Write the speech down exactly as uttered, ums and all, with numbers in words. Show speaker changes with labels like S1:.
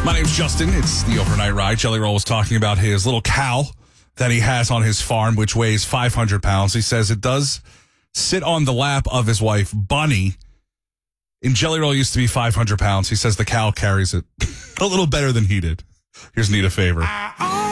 S1: My name's Justin. It's the Overnight Ride. Jelly Roll was talking about his little cow that he has on his farm, which weighs five hundred pounds. He says it does sit on the lap of his wife, Bunny. And Jelly Roll used to be five hundred pounds. He says the cow carries it a little better than he did. Here's Nita Favor.